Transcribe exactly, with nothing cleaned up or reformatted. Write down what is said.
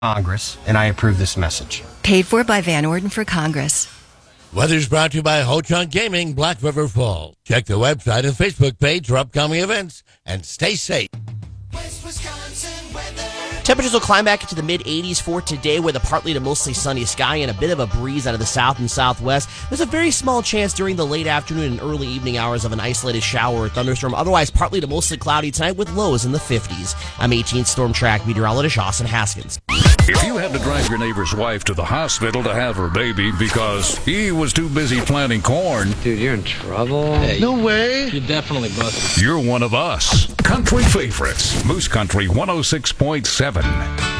Congress, and I approve this message. Paid for by Van Orden for Congress. Weather's brought to you by Ho Chunk Gaming, Black River Falls. Check the website and Facebook page for upcoming events, and stay safe. West Wisconsin weather. Temperatures will climb back into the mid-eighties for today with a partly to mostly sunny sky and a bit of a breeze out of the south and southwest. There's a very small chance during the late afternoon and early evening hours of an isolated shower or thunderstorm. Otherwise, partly to mostly cloudy tonight with lows in the fifties. I'm eighteenth Storm Track meteorologist Austin Haskins. If you had to drive your neighbor's wife to the hospital to have her baby because he was too busy planting corn, dude, you're in trouble. Hey, no way. You're definitely busted. You're one of us. Country favorites. Moose Country one oh six point seven.